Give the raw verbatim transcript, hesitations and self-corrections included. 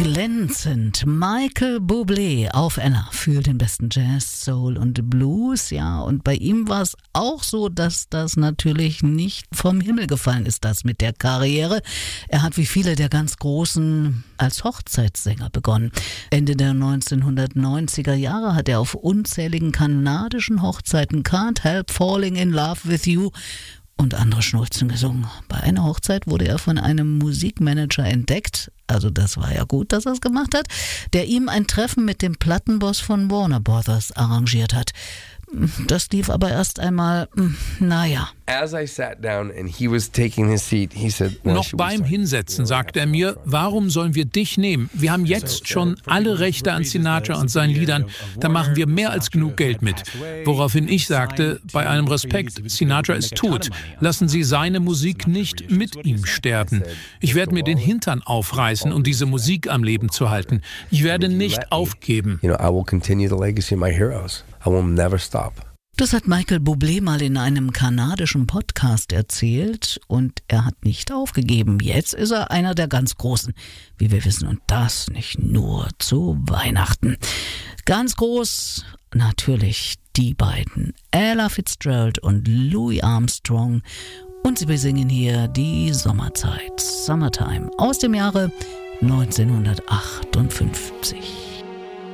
Glänzend. Michael Bublé auf Ella für den besten Jazz, Soul und Blues. Ja, und bei ihm war es auch so, dass das natürlich nicht vom Himmel gefallen ist, das mit der Karriere. Er hat wie viele der ganz Großen als Hochzeitssänger begonnen. Ende der neunzehnhundertneunziger Jahre hat er auf unzähligen kanadischen Hochzeiten Can't Help Falling in Love with You und andere Schnulzen gesungen. Bei einer Hochzeit wurde er von einem Musikmanager entdeckt, also das war ja gut, dass er es gemacht hat, der ihm ein Treffen mit dem Plattenboss von Warner Brothers arrangiert hat. Das lief aber erst einmal, naja. Noch beim Hinsetzen sagte er mir, warum sollen wir dich nehmen? Wir haben jetzt schon alle Rechte an Sinatra und seinen Liedern, da machen wir mehr als genug Geld mit. Woraufhin ich sagte, bei allem Respekt, Sinatra ist tot. Lassen Sie seine Musik nicht mit ihm sterben. Ich werde mir den Hintern aufreißen, um diese Musik am Leben zu halten. Ich werde nicht aufgeben. I will never stop. Das hat Michael Bublé mal in einem kanadischen Podcast erzählt und er hat nicht aufgegeben. Jetzt ist er einer der ganz Großen, wie wir wissen, und das nicht nur zu Weihnachten. Ganz groß natürlich die beiden, Ella Fitzgerald und Louis Armstrong, und sie besingen hier die Sommerzeit, Summertime, aus dem Jahre neunzehnhundertachtundfünfzig.